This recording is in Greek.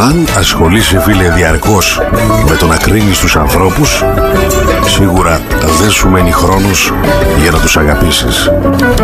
Αν ασχολείσαι, φίλε, διαρκώς με το να κρίνεις τους ανθρώπους, σίγουρα δεν σου μένει χρόνος για να τους αγαπήσεις.